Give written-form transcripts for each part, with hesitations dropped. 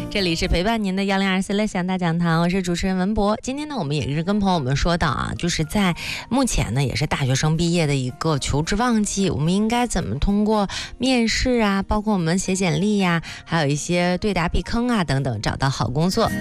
这里是陪伴您的1024乐享大讲堂，我是主持人文博。今天呢，我们也是跟朋友们说到啊，就是在目前呢，也是大学生毕业的一个求职旺季，我们应该怎么通过面试啊，包括我们写简历呀，还有一些对答避坑啊等等，找到好工作。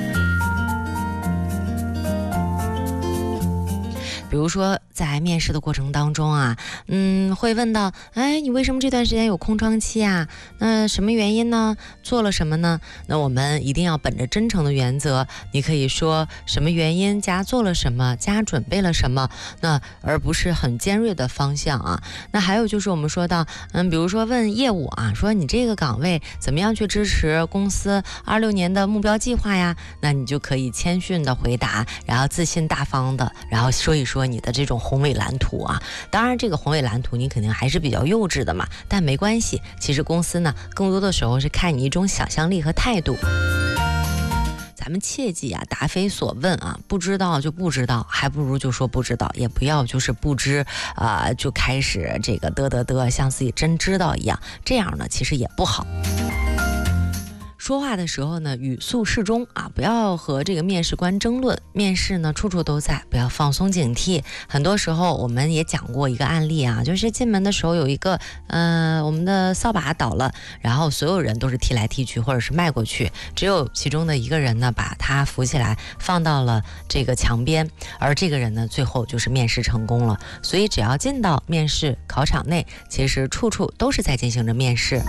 比如说在面试的过程当中啊，会问到，哎，你为什么这段时间有空窗期啊？那什么原因呢？做了什么呢？那我们一定要本着真诚的原则，你可以说什么原因加做了什么加准备了什么，那而不是很尖锐的方向啊。那还有就是我们说到，比如说问业务啊，说你这个岗位怎么样去支持公司26年的目标计划呀？那你就可以谦逊的回答，然后自信大方的，然后说一说你的这种宏伟蓝图啊。当然这个宏伟蓝图你肯定还是比较幼稚的嘛，但没关系，其实公司呢更多的时候是看你一种想象力和态度。咱们切记啊，答非所问啊，不知道就不知道，还不如就说不知道，也不要就是不知就开始这个嘚，像自己真知道一样，这样呢其实也不好。说话的时候呢，语速适中啊，不要和这个面试官争论。面试呢，处处都在，不要放松警惕。很多时候我们也讲过一个案例啊，就是进门的时候有一个我们的扫把倒了，然后所有人都是踢来踢去或者是迈过去，只有其中的一个人呢把他扶起来放到了这个墙边，而这个人呢最后就是面试成功了。所以只要进到面试考场内，其实处处都是在进行着面试。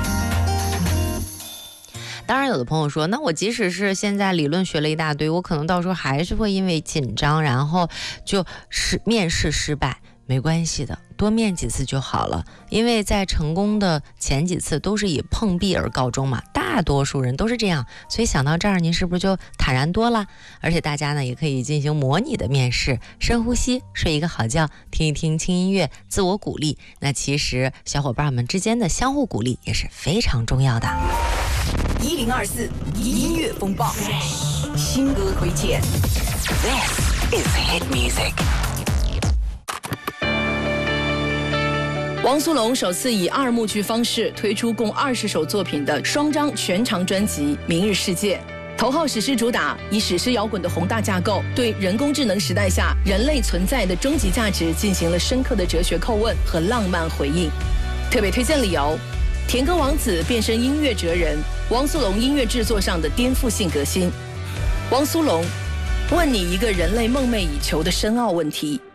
当然有的朋友说，那我即使是现在理论学了一大堆，我可能到时候还是会因为紧张然后就是面试失败。没关系的，多面几次就好了，因为在成功的前几次都是以碰壁而告终嘛，大多数人都是这样，所以想到这儿您是不是就坦然多了？而且大家呢也可以进行模拟的面试，深呼吸，睡一个好觉，听一听轻音乐，自我鼓励。那其实小伙伴们之间的相互鼓励也是非常重要的。 1024音乐风暴新歌推荐。 This is hit music。 王苏泷首次以2幕剧方式推出共20首作品的双张全长专辑《明日世界》，头号史诗主打以史诗摇滚的宏大架构，对人工智能时代下人类存在的终极价值进行了深刻的哲学叩问和浪漫回应。特别推荐理由：甜歌王子变身音乐哲人，王苏泷音乐制作上的颠覆性革新。王苏泷问你一个人类梦寐以求的深奥问题：